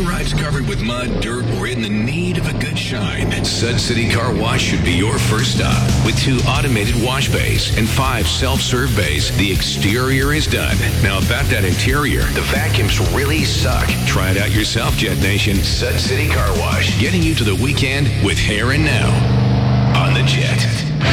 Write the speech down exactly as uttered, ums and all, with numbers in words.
ride's covered with mud, dirt, or in the need of a good shine, Sud City Car Wash should be your first stop. With two automated wash bays and five self-serve bays, the exterior is done. Now about that interior, the vacuums really suck. Try it out yourself, Jet Nation. Sud City Car Wash, getting you to the weekend with hair and now on the Jet.